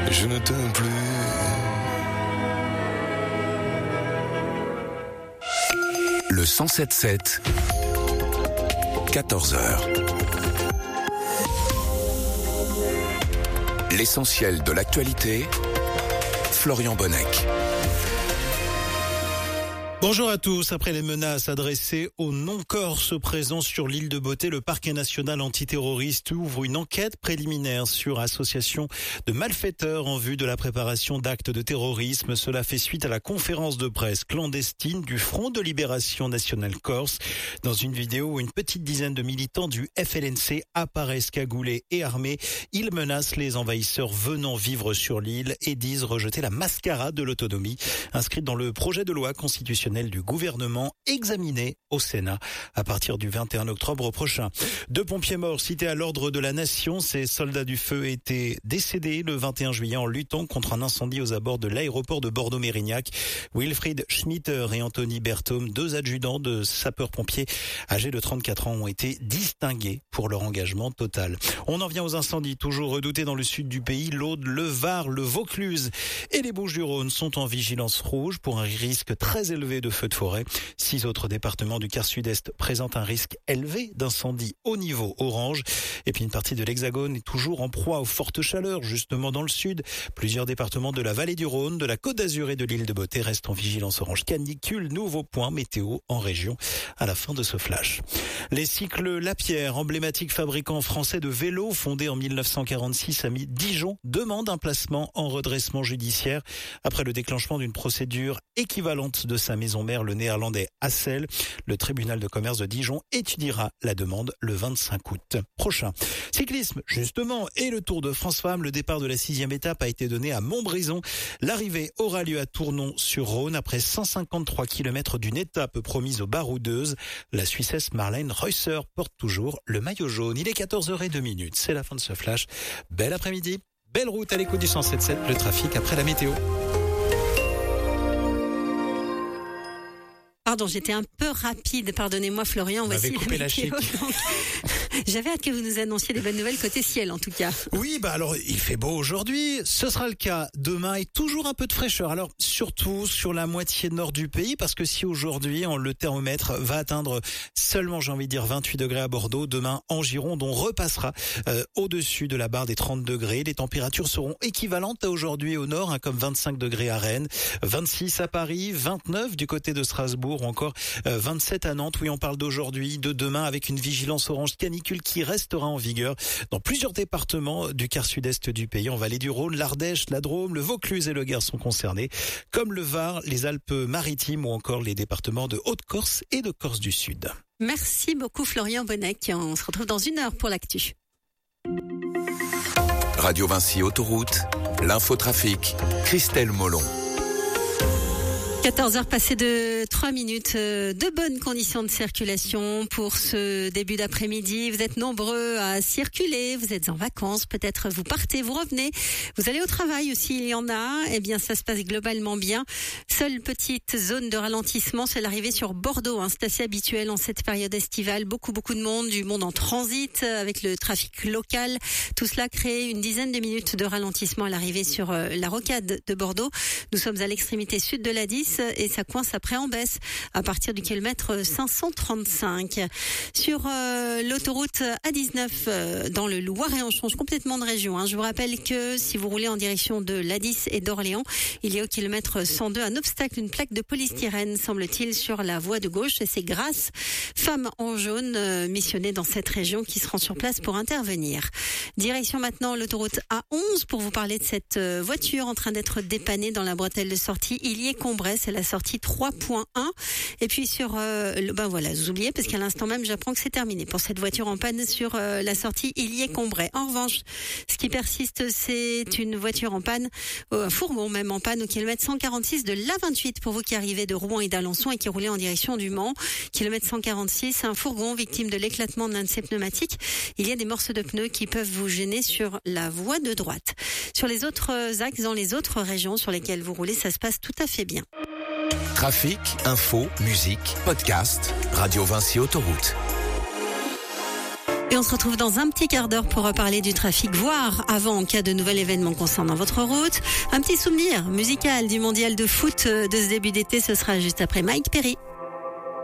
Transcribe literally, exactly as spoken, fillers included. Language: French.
je ne t'aime plus. Le cent sept sept, quatorze heures. L'essentiel de l'actualité, Florian Bonnec. Bonjour à tous. Après les menaces adressées aux non-corses présents sur l'île de Beauté, le parquet national antiterroriste ouvre une enquête préliminaire sur association de malfaiteurs en vue de la préparation d'actes de terrorisme. Cela fait suite à la conférence de presse clandestine du Front de Libération Nationale Corse. Dans une vidéo où une petite dizaine de militants du F L N C apparaissent cagoulés et armés, ils menacent les envahisseurs venant vivre sur l'île et disent rejeter la mascarade de l'autonomie inscrite dans le projet de loi constitutionnel du gouvernement examiné au Sénat à partir du vingt et un octobre prochain. Deux pompiers morts cités à l'ordre de la nation. Ces soldats du feu étaient décédés le vingt et un juillet en luttant contre un incendie aux abords de l'aéroport de Bordeaux-Mérignac. Wilfried Schmitter et Anthony Berthaume, deux adjudants de sapeurs-pompiers âgés de trente-quatre ans, ont été distingués pour leur engagement total. On en vient aux incendies toujours redoutés dans le sud du pays. L'Aude, le Var, le Vaucluse et les Bouches-du-Rhône sont en vigilance rouge pour un risque très élevé de feux de forêt. Six autres départements du quart sud-est présentent un risque élevé d'incendie au niveau orange. Et puis une partie de l'Hexagone est toujours en proie aux fortes chaleurs, justement dans le sud. Plusieurs départements de la vallée du Rhône, de la Côte d'Azur et de l'île de Beauté restent en vigilance orange canicule. Nouveau point météo en région à la fin de ce flash. Les cycles Lapierre, emblématique fabricant français de vélos fondé en mille neuf cent quarante-six à Dijon, demande un placement en redressement judiciaire après le déclenchement d'une procédure équivalente de sa maison mère, le néerlandais Hassel. Le tribunal de commerce de Dijon étudiera la demande le vingt-cinq août prochain. Cyclisme, justement, et le Tour de France Femmes. Le départ de la sixième étape a été donné à Montbrison. L'arrivée aura lieu à Tournon-sur-Rhône après cent cinquante-trois kilomètres d'une étape promise aux baroudeuses. La Suissesse Marlène Reusser porte toujours le maillot jaune. Il est quatorze heures zéro deux. C'est la fin de ce flash. Bel après-midi, belle route à l'écoute du cent sept sept. Le trafic après la météo. Pardon, j'étais un peu rapide, pardonnez-moi Florian, voici coupé la météo. Donc, j'avais hâte que vous nous annonciez des bonnes nouvelles côté ciel en tout cas. Oui, bah alors il fait beau aujourd'hui, ce sera le cas demain et toujours un peu de fraîcheur. Alors surtout sur la moitié nord du pays, parce que si aujourd'hui le thermomètre va atteindre seulement, j'ai envie de dire, vingt-huit degrés à Bordeaux, demain en Gironde on repassera euh, au-dessus de la barre des trente degrés. Les températures seront équivalentes à aujourd'hui au nord, hein, comme vingt-cinq degrés à Rennes, vingt-six à Paris, vingt-neuf du côté de Strasbourg, ou encore euh, vingt-sept à Nantes. Oui, on parle d'aujourd'hui, de demain, avec une vigilance orange canicule qui restera en vigueur dans plusieurs départements du quart sud-est du pays. En vallée du Rhône, l'Ardèche, la Drôme, le Vaucluse et le Gard sont concernés, comme le Var, les Alpes-Maritimes ou encore les départements de Haute-Corse et de Corse du Sud. Merci beaucoup Florian Bonnec. On se retrouve dans une heure pour l'actu. Radio Vinci Autoroute, l'infotrafic, Christelle Molon. quatorze heures passées de trois minutes, de bonnes conditions de circulation pour ce début d'après-midi. Vous êtes nombreux à circuler, vous êtes en vacances, peut-être vous partez, vous revenez, vous allez au travail aussi, il y en a. Eh bien, ça se passe globalement bien. Seule petite zone de ralentissement, c'est l'arrivée sur Bordeaux. Hein. C'est assez habituel en cette période estivale. Beaucoup, beaucoup de monde, du monde en transit avec le trafic local. Tout cela crée une dizaine de minutes de ralentissement à l'arrivée sur la rocade de Bordeaux. Nous sommes à l'extrémité sud de l'A dix. Et ça coince après en baisse à partir du kilomètre cinq cent trente-cinq. Sur euh, l'autoroute A dix-neuf euh, dans le Loiret, on change complètement de région. Hein. Je vous rappelle que si vous roulez en direction de l'A dix et d'Orléans, il y a au kilomètre cent deux un obstacle, une plaque de polystyrène, semble-t-il, sur la voie de gauche. Et c'est Grasse, femme en jaune, euh, missionnée dans cette région, qui se rend sur place pour intervenir. Direction maintenant l'autoroute A onze pour vous parler de cette euh, voiture en train d'être dépannée dans la bretelle de sortie Illier-Combray. C'est la sortie trois point un. Et puis sur, euh, le, ben voilà, vous oubliez parce qu'à l'instant même, j'apprends que c'est terminé pour cette voiture en panne sur euh, la sortie Illier-Combray. En revanche, ce qui persiste, c'est une voiture en panne, euh, un fourgon même en panne au kilomètre cent quarante-six de l'A vingt-huit pour vous qui arrivez de Rouen et d'Alençon et qui roulez en direction du Mans. Kilomètre cent quarante-six, un fourgon victime de l'éclatement d'un de ses pneumatiques. Il y a des morceaux de pneus qui peuvent vous gêner sur la voie de droite. Sur les autres axes, dans les autres régions sur lesquelles vous roulez, ça se passe tout à fait bien. Trafic, info, musique, podcast, Radio Vinci Autoroute. Et on se retrouve dans un petit quart d'heure pour reparler du trafic, voire avant en cas de nouvel événement concernant votre route. Un petit souvenir musical du mondial de foot de ce début d'été, ce sera juste après Mike Perry.